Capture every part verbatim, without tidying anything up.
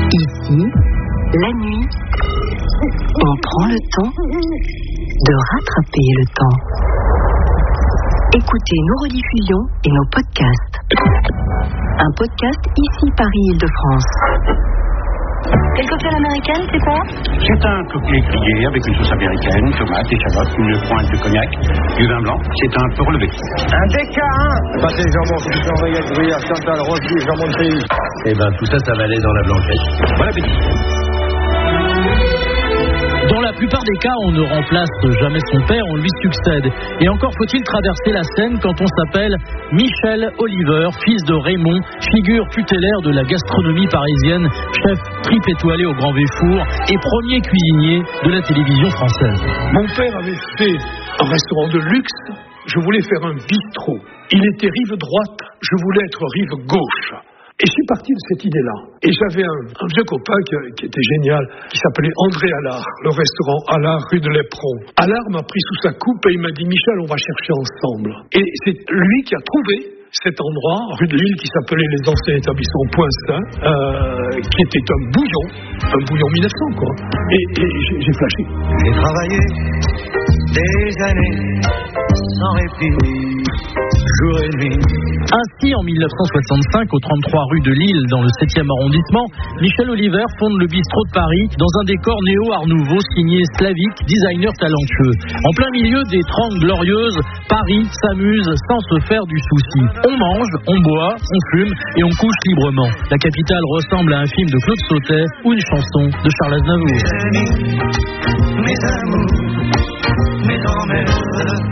Ici, la nuit, on prend le temps de rattraper le temps. Écoutez nos rediffusions et nos podcasts. Un podcast ici Paris-Île-de-France. Quelle cocktail américaine, c'est quoi? C'est un cocktail grillé avec une sauce américaine, tomate, échalote, une pointe de cognac, du vin blanc. C'est un peu relevé. Un D K un Pâté jambon, c'est un rayette, gruyère, Chantal, rôti, jambon de pays. Eh ben, tout ça, ça va aller dans la blanquette. Bon appétit. Dans la plupart des cas, on ne remplace jamais son père, on lui succède. Et encore faut-il traverser la Seine quand on s'appelle Michel Oliver, fils de Raymond, figure tutélaire de la gastronomie parisienne, chef triple étoilé au Grand Véfour et premier cuisinier de la télévision française. Mon père avait fait un restaurant de luxe, je voulais faire un bistrot. Il était rive droite, je voulais être rive gauche. Et je suis parti de cette idée-là. Et j'avais un, un vieux copain qui, qui était génial, qui s'appelait André Allard, le restaurant Allard rue de l'Éperon. Allard m'a pris sous sa coupe et il m'a dit « Michel, on va chercher ensemble ». Et c'est lui qui a trouvé cet endroit, rue de Lille, qui s'appelait les anciens établissements Point Saint, euh, qui était un bouillon, un bouillon mille neuf cents, quoi. Et, et j'ai, j'ai flashé. J'ai travaillé des années sans répit, jour et nuit. Ainsi, en mille neuf cent soixante-cinq, au trente-trois rue de Lille, dans le septième arrondissement, Michel Oliver fonde le bistrot de Paris dans un décor néo-art nouveau signé Slavic, designer talentueux. En plein milieu des Trente Glorieuses, Paris s'amuse sans se faire du souci. On mange, on boit, on fume et on couche librement. La capitale ressemble à un film de Claude Sautet ou une chanson de Charles Aznavour. Mes amis, mes amours, mes emmerdes.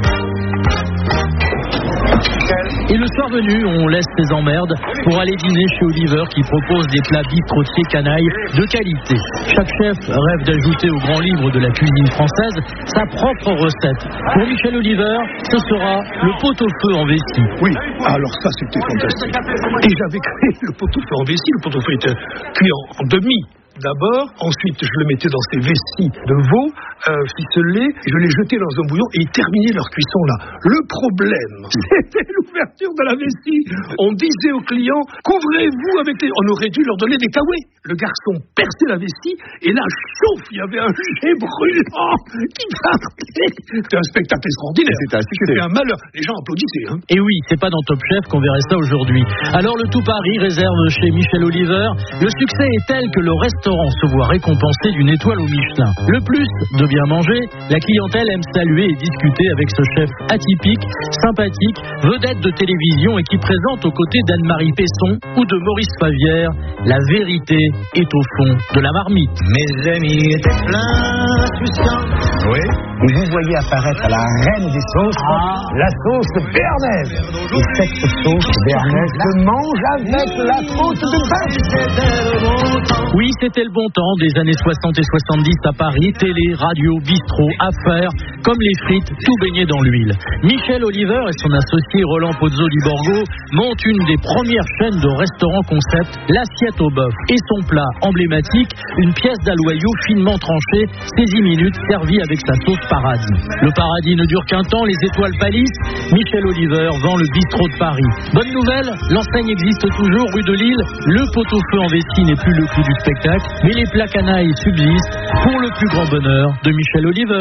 Et le soir venu, on laisse ses emmerdes pour aller dîner chez Oliver qui propose des plats bistrotiers canailles de qualité. Chaque chef rêve d'ajouter au grand livre de la cuisine française sa propre recette. Pour Michel Oliver, ce sera le pot-au-feu en vessie. Oui, alors ça c'était fantastique. Et j'avais créé le pot-au-feu en vessie. Le pot-au-feu était cuit en, en demi. D'abord, ensuite je le mettais dans ces vessies de veau euh, ficelées, je les jetais dans un bouillon et ils terminaient leur cuisson là. Le problème, c'était l'ouverture de la vessie. On disait aux clients, couvrez-vous avec les... On aurait dû leur donner des caouets. Le garçon perçait la vessie et là, chauffe, il y avait un jet brûlant qui partait. C'était un spectacle extraordinaire. C'était, c'était un malheur. Les gens applaudissaient. Hein. Et oui, c'est pas dans Top Chef qu'on verrait ça aujourd'hui. Alors le tout Paris réserve chez Michel Oliver. Le succès est tel que le restaurant se voit récompensé d'une étoile au Michelin. Le plus de bien manger, la clientèle aime saluer et discuter avec ce chef atypique, sympathique, vedette de télévision et qui présente aux côtés d'Anne-Marie Pesson ou de Maurice Favière. La vérité est au fond de la marmite. Mes amis étaient pleins d'insouciance. Oui. Et vous voyez apparaître la reine des sauces, ah. la sauce béarnaise. Et cette sauce béarnaise se mange avec la côte de bœuf. Oui, c'était le bon temps des années soixante et soixante-dix à Paris. Télé, radio, bistrot, affaires, comme les frites, tout baigné dans l'huile. Michel Oliver et son associé Roland Pozzo di Borgo montent une des premières chaînes de restaurants concept, l'assiette au bœuf. Et son plat emblématique, une pièce d'aloyau finement tranchée, seize minutes, servie avec sa sauce paradis. Le paradis ne dure qu'un temps, les étoiles pâlissent. Michel Oliver vend le bistrot de Paris. Bonne nouvelle, l'enseigne existe toujours rue de Lille. Le pot-au-feu en vessie n'est plus le clou du spectacle, mais les plats canailles subsistent pour le plus grand bonheur de Michel Oliver.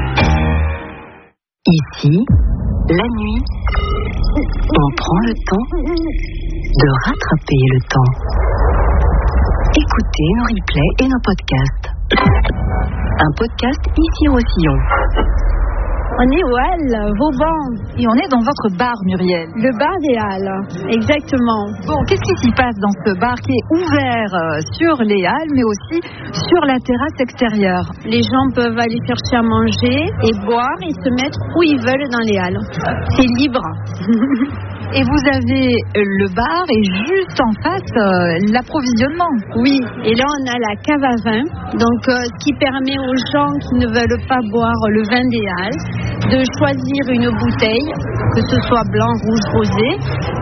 Ici, la nuit, on prend le temps de rattraper le temps. Écoutez nos replays et nos podcasts. Un podcast ici Roussillon. On est au Halles, Vauban. Et on est dans votre bar, Muriel. Le bar des Halles, exactement. Bon, qu'est-ce qui s'y passe dans ce bar qui est ouvert sur les Halles, mais aussi sur la terrasse extérieure? Les gens peuvent aller chercher à manger et boire et se mettre où ils veulent dans les Halles. C'est libre. Et vous avez le bar et juste en face euh, l'approvisionnement. Oui, et là on a la cave à vin, donc euh, ce qui permet aux gens qui ne veulent pas boire le vin des Halles de choisir une bouteille, que ce soit blanc, rouge, rosé,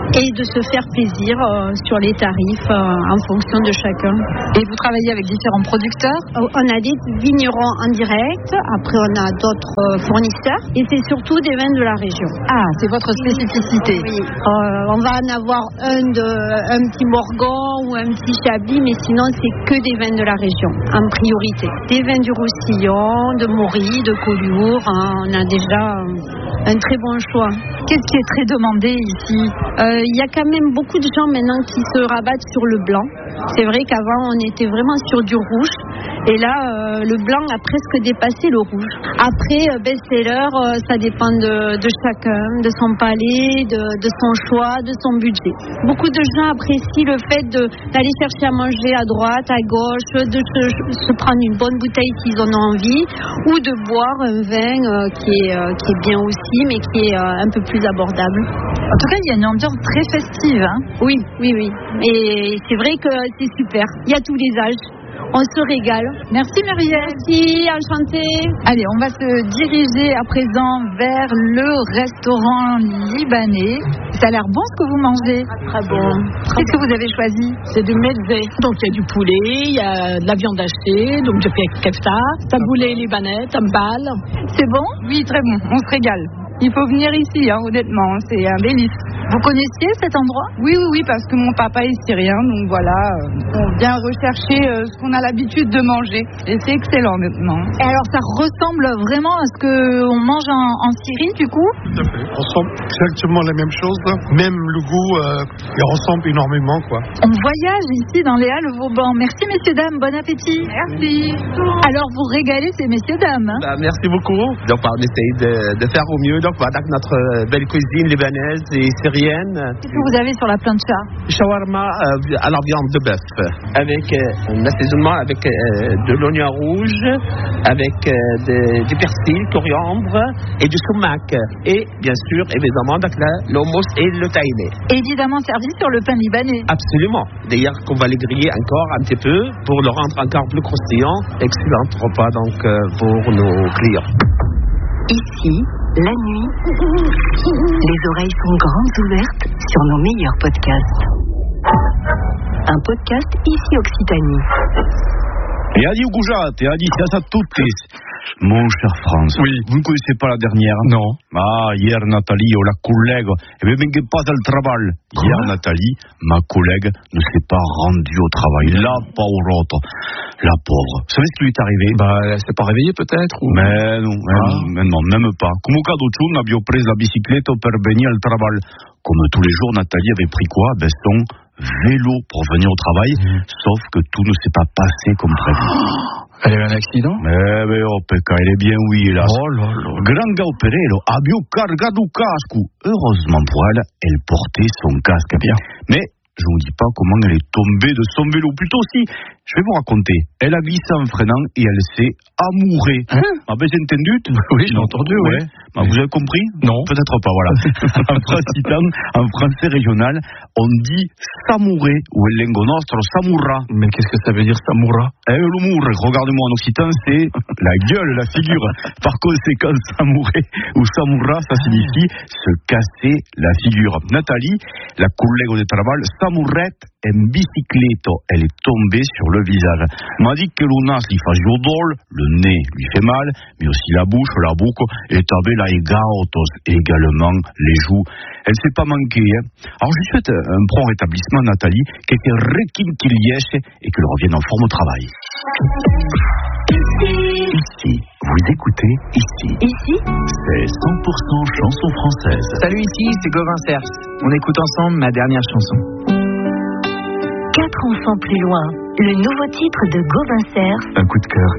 et de se faire plaisir euh, sur les tarifs euh, en fonction de chacun. Et vous travaillez avec différents producteurs? On a des vignerons en direct, après on a d'autres euh, fournisseurs et c'est surtout des vins de la région. Ah, c'est votre spécificité. Oui, euh, on va en avoir un, de, un petit Morgon ou un petit Chablis, mais sinon c'est que des vins de la région, en priorité. Des vins du Roussillon, de Maury, de Collioure, hein, on a déjà un très bon choix. Qu'est-ce qui est très demandé ici? Il euh, y a quand même beaucoup de gens maintenant qui se rabattent sur le blanc. C'est vrai qu'avant on était vraiment sur du rouge et là euh, le blanc a presque dépassé le rouge. Après euh, best-seller, euh, ça dépend de, de chacun, de son palais, de, de son choix, de son budget. Beaucoup de gens apprécient le fait de, d'aller chercher à manger à droite, à gauche, de se, se prendre une bonne bouteille s'ils en ont envie ou de boire un vin euh, qui, est, euh, qui est bien aussi mais qui est euh, un peu plus abordable. En tout cas, il y a une ambiance très festive. Hein. Oui, oui, oui. Et c'est vrai que c'est super. Il y a tous les âges. On se régale. Merci Muriel. Merci, enchantée. Allez, on va se diriger à présent vers le restaurant libanais. Ça a l'air bon ce que vous mangez. Ah, très bon. Qu'est-ce que vous avez choisi? C'est du mezzé. Donc il y a du poulet, il y a de la viande hachée, donc je fais kefta, taboulé libanais, tambal. C'est bon? Oui, très bon. On se régale. Il faut venir ici, hein, honnêtement, c'est un délice. Vous connaissiez cet endroit? Oui, oui, oui, parce que mon papa est syrien, donc voilà, euh, on vient rechercher euh, ce qu'on a l'habitude de manger. Et c'est excellent, honnêtement. Et alors, ça ressemble vraiment à ce qu'on mange en, en Syrie, du coup? Tout à fait. On ressemble exactement la même chose, là. Même le goût, euh, il ressemble énormément, quoi. On voyage ici dans les Halles Vauban. Merci, messieurs, dames, bon appétit. Merci. Alors, vous régalez ces messieurs, dames. Hein? Bah, merci beaucoup. Donc, on essaye de, de faire au mieux. Donc, voilà, notre belle cuisine libanaise et syrienne. Qu'est-ce que vous avez sur la plancha? Shawarma euh, à la viande de bœuf, avec euh, un assaisonnement avec euh, de l'oignon rouge, avec euh, de, du persil, coriandre et du sumac. Et bien sûr, évidemment, donc là, l'hummus et le tahini. Évidemment servi sur le pain libanais. Absolument. D'ailleurs, qu'on va les griller encore un petit peu pour le rendre encore plus croustillant. Excellent repas donc euh, pour nos clients. Ici, la nuit, les oreilles sont grandes ouvertes sur nos meilleurs podcasts. Un podcast ici Occitanie. Et Adi Goujat, et Adi Tiasa Toutis. Mon cher France, oui. Vous ne connaissez pas la dernière? Non. Ah, hier Nathalie, oh, la collègue, eh bien, même pas dans le travail. Hier Nathalie, ma collègue, ne s'est pas rendue au travail. La pauvre, la pauvre. Vous savez ce qui lui est arrivé? Bah, elle s'est pas réveillée peut-être ou... Mais non, mais, ah. mais non, même pas. Comme au cas d'autre chose, abbiamo pris la bicyclette per venir al travail. Comme tous les jours, Nathalie avait pris quoi? Ben, son vélo pour venir au travail, mmh. Sauf que tout ne s'est pas passé comme prévu. Elle a eu un accident? Eh ben, oh, pecca, elle est bien, oui, hélas. Oh là là. Grande opérelo, abbia cargato casco. Heureusement pour elle, elle portait son casque. Bien. Mais, je ne vous dis pas comment elle est tombée de son vélo. Plutôt si, je vais vous raconter. Elle a glissé en freinant et elle s'est amourée. Hein? Ah ben, j'ai entendu? Oui, j'ai entendu, oui. Ouais. Bah, vous avez compris? Non. Peut-être pas, voilà. En francitan, en français régional, on dit samourer ou el lengo nostro, samoura. Mais qu'est-ce que ça veut dire, samoura? Eh, l'humour, regardez-moi en occitan, c'est la gueule, la figure. Par conséquent, samourer ou samoura, ça signifie se casser la figure. Nathalie, la collègue de travail, samourette en biciclette. Elle est tombée sur le visage. M'a dit que l'unas lui fait jodol, le nez lui fait mal, mais aussi la bouche, la boucle, et t'avais la égaotos, également les joues. Elle s'est pas manquée, hein. Alors je lui souhaite un prompt rétablissement, Nathalie, qu'elle était requinquilièche et qu'elle revienne en forme au travail. Ici, vous écoutez Ici. Ici, c'est cent pour cent chanson française. Salut, ici, c'est Gauvin Cerf. On écoute ensemble ma dernière chanson. Quatre enfants plus loin, le nouveau titre de Gauvin Cerf. Un coup de cœur